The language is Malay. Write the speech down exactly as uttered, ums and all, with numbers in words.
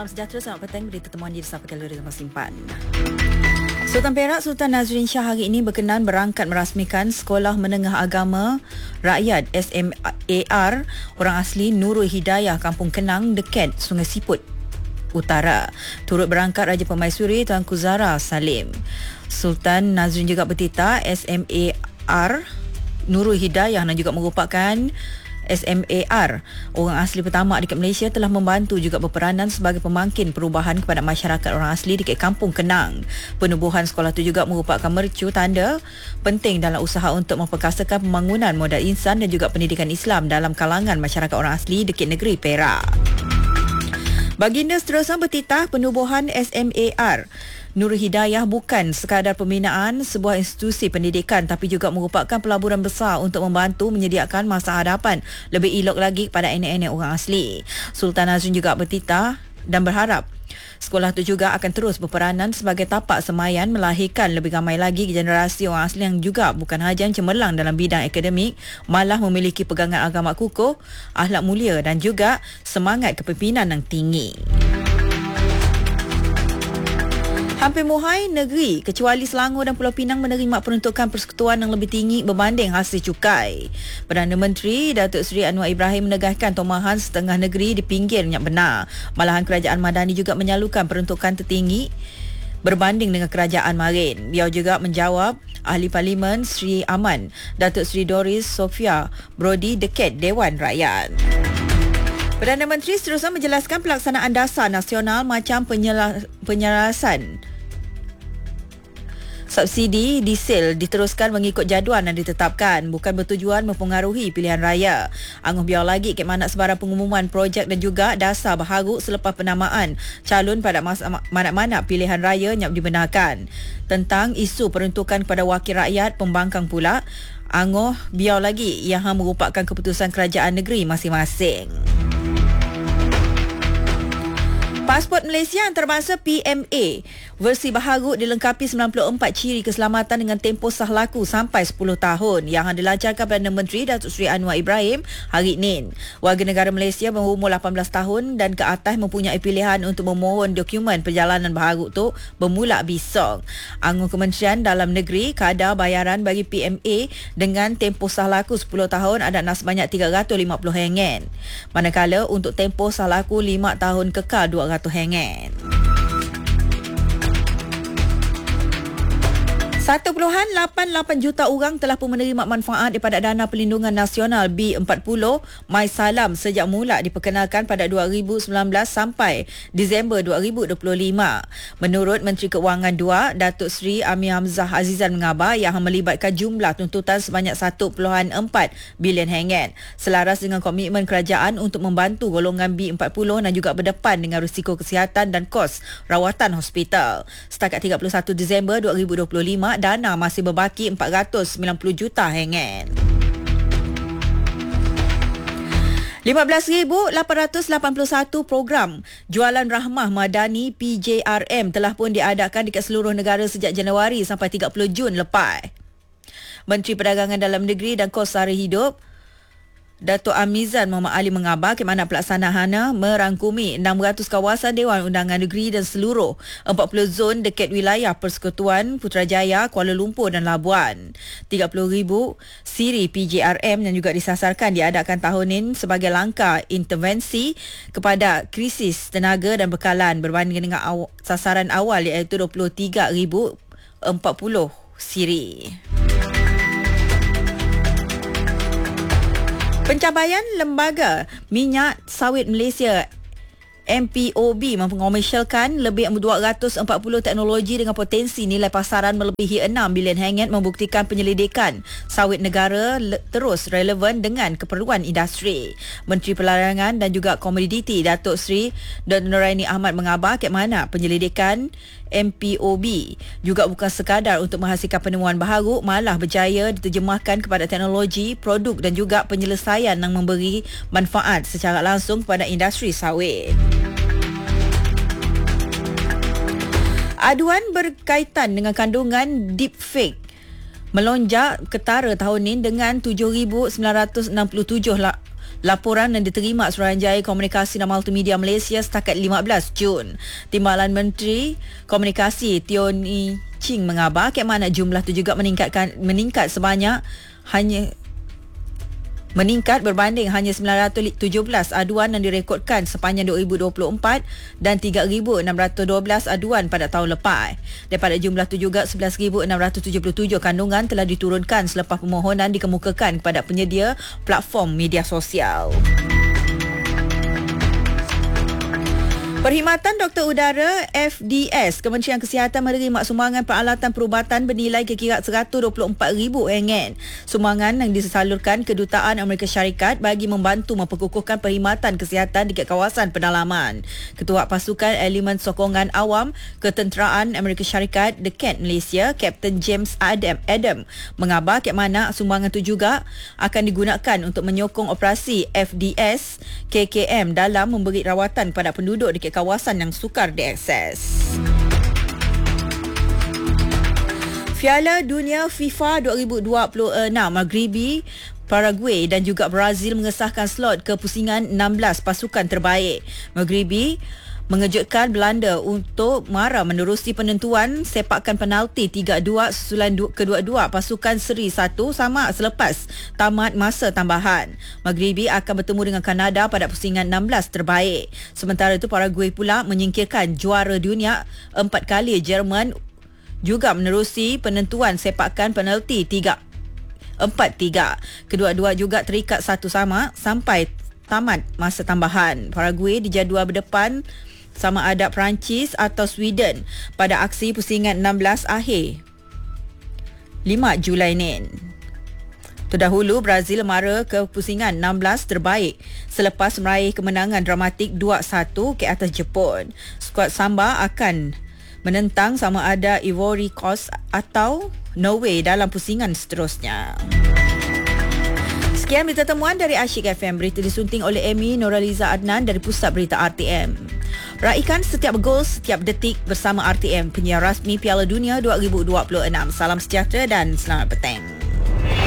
Salam sejahtera, selamat petang. Berita temuan di Desa Pekaluri Tempat Simpan. Sultan Perak Sultan Nazrin Shah hari ini berkenan berangkat merasmikan Sekolah Menengah Agama Rakyat S M A R orang asli Nurul Hidayah Kampung Kenang, Deket, Sungai Siput Utara. Turut berangkat Raja Permaisuri Tuanku Zahra Salim. Sultan Nazrin juga bertitah S M A R Nurul Hidayah dan juga merupakan S M A R orang asli pertama dekat Malaysia, telah membantu juga berperanan sebagai pemangkin perubahan kepada masyarakat orang asli dekat Kampung Kenang. Penubuhan sekolah itu juga merupakan mercu tanda penting dalam usaha untuk memperkasakan pembangunan modal insan dan juga pendidikan Islam dalam kalangan masyarakat orang asli dekat negeri Perak. Baginda seterusnya bertitah penubuhan S M A R Nurul Hidayah bukan sekadar pembinaan sebuah institusi pendidikan, tapi juga merupakan pelaburan besar untuk membantu menyediakan masa hadapan lebih elok lagi kepada anak-anak orang asli. Sultan Nazrin juga bertitah dan berharap sekolah itu juga akan terus berperanan sebagai tapak semayan melahirkan lebih ramai lagi generasi orang asli yang juga bukan sahaja cemerlang dalam bidang akademik, malah memiliki pegangan agama kukuh, akhlak mulia dan juga semangat kepimpinan yang tinggi. Hampir muhai negeri kecuali Selangor dan Pulau Pinang menerima peruntukan persekutuan yang lebih tinggi berbanding hasil cukai. Perdana Menteri Datuk Seri Anwar Ibrahim menegaskan tomahan setengah negeri di pinggirnya benar. Malahan Kerajaan Madani juga menyalurkan peruntukan tertinggi berbanding dengan Kerajaan Marin. Beliau juga menjawab Ahli Parlimen Sri Aman Datuk Seri Doris Sofia Brody Deket Dewan Rakyat. Perdana Menteri seterusnya menjelaskan pelaksanaan dasar nasional macam penyela- penyelarasan subsidi diesel diteruskan mengikut jadual yang ditetapkan, bukan bertujuan mempengaruhi pilihan raya. Angoh biar lagi ke mana sebarang pengumuman projek dan juga dasar baharu selepas penamaan calon pada masa mana-mana pilihan raya yang dibenarkan. Tentang isu peruntukan kepada wakil rakyat pembangkang pula, Angoh biar lagi yang merupakan keputusan kerajaan negeri masing-masing. Pasport Malaysia antarabangsa P M A versi baharu dilengkapi sembilan puluh empat ciri keselamatan dengan tempoh sah laku sampai sepuluh tahun yang dilancarkan Perdana Menteri Datuk Seri Anwar Ibrahim hari ini. Warga negara Malaysia berumur lapan belas tahun dan ke atas mempunyai pilihan untuk memohon dokumen perjalanan baharu itu bermula besok. Anggota Kementerian Dalam Negeri, kadar bayaran bagi P M A dengan tempoh sah laku sepuluh tahun adalah sebanyak tiga ratus lima puluh ringgit. Manakala untuk tempoh sah laku lima tahun kekal dua ratus ringgit. satu perpuluhan lapan lapan juta orang telah pun menerima manfaat daripada Dana Perlindungan Nasional B empat puluh MySalam sejak mula diperkenalkan pada dua ribu sembilan belas sampai Disember dua ribu dua puluh lima. Menurut Menteri Keuangan dua, Datuk Seri Amir Hamzah Azizan mengabar yang melibatkan jumlah tuntutan sebanyak satu perpuluhan empat bilion ringgit. Selaras dengan komitmen kerajaan untuk membantu golongan B empat puluh dan juga berdepan dengan risiko kesihatan dan kos rawatan hospital. Setakat tiga puluh satu Disember dua ribu dua puluh lima, dana masih berbaki empat ratus sembilan puluh juta ringgit. lima belas ribu lapan ratus lapan puluh satu program jualan rahmah madani P J R M telah pun diadakan di seluruh negara sejak Januari sampai tiga puluh Jun lepas. Menteri Perdagangan Dalam Negeri dan Kos Sara Hidup Datuk Amizan Muhammad Ali mengabar ke mana pelaksanaan merangkumi enam ratus kawasan Dewan Undangan Negeri dan seluruh empat puluh zon dekat wilayah Persekutuan Putrajaya, Kuala Lumpur dan Labuan. tiga puluh ribu siri P J R M yang juga disasarkan diadakan tahun ini sebagai langkah intervensi kepada krisis tenaga dan bekalan berbanding dengan aw- sasaran awal iaitu dua puluh tiga ribu empat puluh siri. Pencapaian Lembaga Minyak Sawit Malaysia M P O B mengomersialkan lebih dua ratus empat puluh teknologi dengan potensi nilai pasaran melebihi enam bilion ringgit, membuktikan penyelidikan sawit negara le- terus relevan dengan keperluan industri. Menteri Pelarangan dan juga Komoditi Datuk Seri Datuk Nuraini Ahmad mengabar ke mana penyelidikan M P O B juga bukan sekadar untuk menghasilkan penemuan baharu, malah berjaya diterjemahkan kepada teknologi, produk dan juga penyelesaian yang memberi manfaat secara langsung kepada industri sawit. Aduan berkaitan dengan kandungan deepfake melonjak ketara tahun ini dengan tujuh ribu sembilan ratus enam puluh tujuh laporan yang diterima Suruhanjaya Komunikasi dan Multimedia Malaysia setakat lima belas Jun. Timbalan Menteri Komunikasi Tioni Ching mengabar ke mana jumlah itu juga meningkatkan meningkat sebanyak hanya meningkat berbanding hanya sembilan ratus tujuh belas aduan yang direkodkan sepanjang dua ribu dua puluh empat dan tiga ribu enam ratus dua belas aduan pada tahun lepas. Daripada jumlah itu juga sebelas ribu enam ratus tujuh puluh tujuh kandungan telah diturunkan selepas permohonan dikemukakan kepada penyedia platform media sosial. Perkhidmatan Doktor Udara F D S, Kementerian Kesihatan menerima sumbangan peralatan perubatan bernilai kira-kira seratus dua puluh empat ribu ringgit. Sumbangan yang disalurkan Kedutaan Amerika Syarikat bagi membantu memperkukuhkan perkhidmatan kesihatan di kawasan pedalaman. Ketua Pasukan Elemen Sokongan Awam Ketenteraan Amerika Syarikat dekat Malaysia, Kapten James Adam, Adam mengabar ke mana sumbangan itu juga akan digunakan untuk menyokong operasi F D S K K M dalam memberi rawatan kepada penduduk di kawasan yang sukar diakses. Piala Dunia FIFA dua ribu dua puluh enam, Maghribi, Paraguay dan juga Brazil mengesahkan slot ke pusingan enam belas pasukan terbaik. Maghribi mengejutkan Belanda untuk mara menerusi penentuan sepakan penalti tiga dua susulan kedua-dua pasukan seri satu sama selepas tamat masa tambahan. Maghribi akan bertemu dengan Kanada pada pusingan enam belas terbaik. Sementara itu Paraguay pula menyingkirkan juara dunia empat kali Jerman juga menerusi penentuan sepakan penalti tiga empat tiga. Kedua-dua juga terikat satu sama sampai tamat masa tambahan. Paraguay dijadual berdepan sama ada Perancis atau Sweden pada aksi pusingan enam belas akhir lima Julai ni. Terdahulu Brazil mara ke pusingan enam belas terbaik selepas meraih kemenangan dramatik dua satu ke atas Jepun. Skuad Samba akan menentang sama ada Ivory Coast atau Norway dalam pusingan seterusnya. Sekian berita temuan dari Asyik F M. Berita disunting oleh Amy Noraliza Adnan dari Pusat Berita R T M. Raikan setiap gol, setiap detik bersama R T M, penyiar rasmi Piala Dunia dua ribu dua puluh enam. Salam sejahtera dan selamat petang.